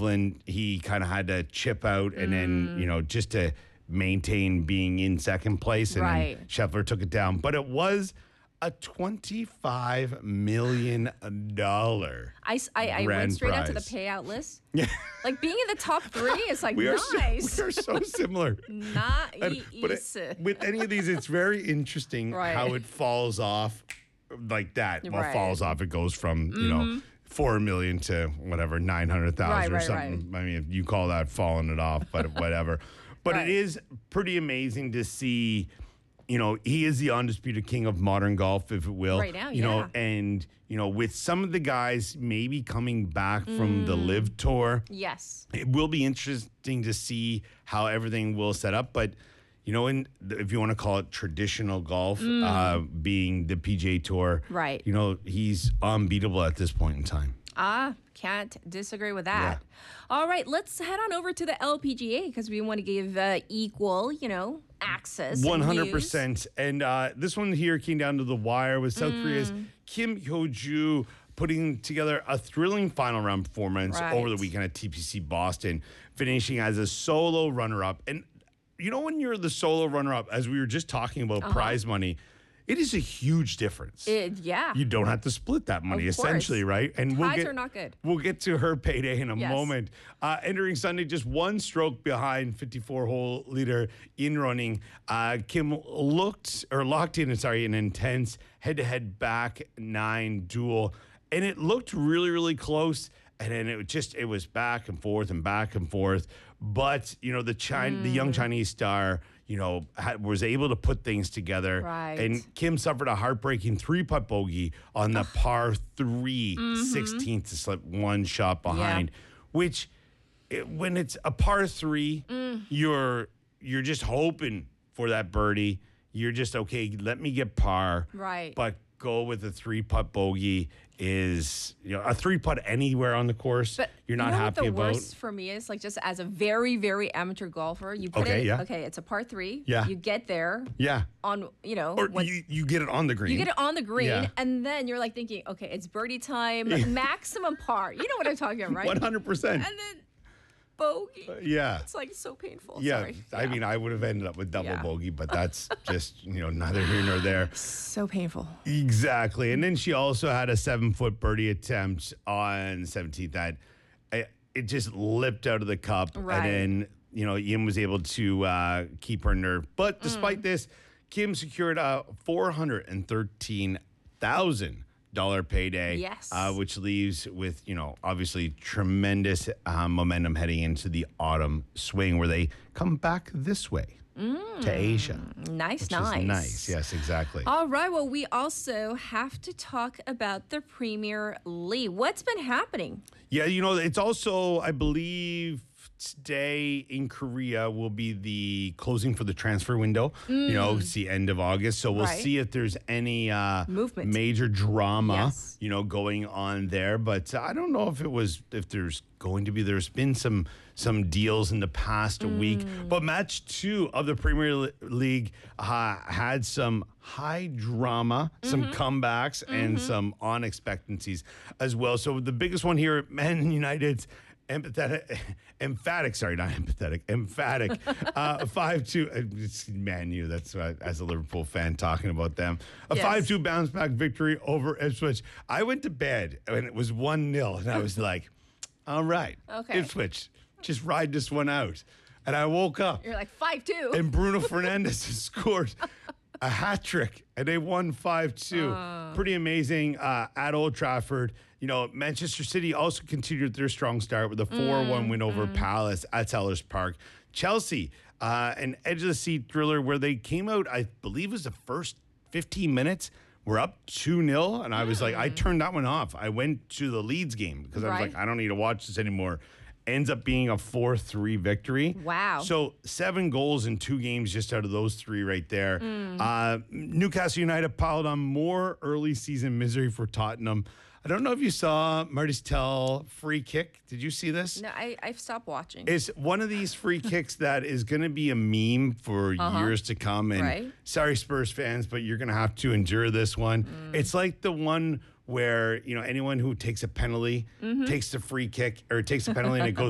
Hovland, he kind of had to chip out and then, just to maintain being in second place. And Right. then Scheffler took it down. But it was a $25 million I grand went straight out to the prize. payout list. Yeah. Like being in the top three is like We are nice. we are so similar. Nice. With any of these, it's very interesting Right. how it falls off like that. Well, Right. falls off. It goes from, 4 million to whatever, 900,000 Right, or right, something. I mean, if you call that falling it off, but whatever. But Right. it is pretty amazing to see, he is the undisputed king of modern golf, if it will. Right now, and, with some of the guys maybe coming back from the Live Tour, Yes. it will be interesting to see how everything will set up. But, if you want to call it traditional golf, being the PGA Tour, Right. He's unbeatable at this point in time. Can't disagree with that. All right, let's head on over to the LPGA because we want to give equal, access. 100%. And this one here came down to the wire with South Korea's Kim Hyo-ju putting together a thrilling final round performance Right. over the weekend at TPC Boston, finishing as a solo runner-up. And when you're the solo runner-up, as we were just talking about prize money, it is a huge difference. Yeah. You don't have to split that money, Of course. essentially, right? And Ties are not good. We'll get to her payday in a Yes. moment. Entering Sunday, just one stroke behind 54-hole leader Ian Running. Kim locked in an intense head-to-head back nine duel, and it looked really, really close. And then it was back and forth and back and forth. But the young Chinese star, was able to put things together. Right. And Kim suffered a heartbreaking 3-putt bogey on the par 3 16th to slip one shot behind, which when it's a par 3, you're just hoping for that birdie. You're just, okay, let me get par. Right. But go with a 3-putt bogey is, a 3-putt anywhere on the course. But you're not you know happy what the about. worst for me is, like, just as a very, very amateur golfer, you put Okay, it, yeah. okay, it's a par 3. Yeah. You get there Yeah. on, Or you get it on the green. you get it on the green, Yeah. and then you're like thinking, okay, it's birdie time, maximum par. You know what I'm talking about, right? 100%. And then bogey. Yeah. It's like so painful. Yeah, Sorry. I mean, I would have ended up with double Yeah. bogey, but that's just, neither here nor there. So painful. Exactly. And then she also had a 7-foot birdie attempt on 17th that it just lipped out of the cup. Right. And then, Ian was able to keep her nerve. But despite this, Kim secured a $413,000 payday. Yes. Which leaves with, obviously tremendous momentum heading into the autumn swing where they come back this way to Asia. Nice, Which nice. is nice. Yes, exactly. All right. Well, we also have to talk about the Premier League. What's been happening? Yeah, it's also, I believe, today in Korea will be the closing for the transfer window. It's the end of August. So we'll Right. see if there's any Movement. major drama, Yes. going on there. But I don't know if there's been some deals in the past week. But match 2 of the Premier League had some high drama, some comebacks, and some unexpectancies as well. So the biggest one here, Man United's emphatic. 5-2. It's Man U. That's as a Liverpool fan talking about them. A Yes. 5-2 bounce back victory over Ipswich. I went to bed and it was 1-0, and I was like, all right, Okay. Ipswich, just ride this one out. And I woke up You're like 5-2. and Bruno Fernandes has scored a hat trick, and they won 5-2. Pretty amazing at Old Trafford. Manchester City also continued their strong start with a 4-1 win over Palace at Sellers Park. Chelsea, an edge of the seat thriller where they came out, I believe it was the first 15 minutes. We're up 2-0, and I was like, I turned that one off. I went to the Leeds game because I was Right. like, I don't need to watch this anymore. Ends up being a 4-3 victory. Wow. So 7 goals in 2 games just out of those 3 right there. Newcastle United piled on more early season misery for Tottenham. I don't know if you saw Marty's Tell free kick. Did you see this? No, I've stopped watching. It's one of these free kicks that is going to be a meme for years to come. And Right. sorry, Spurs fans, but you're going to have to endure this one. It's like the one where, anyone who takes a penalty takes the free kick or takes a penalty and it goes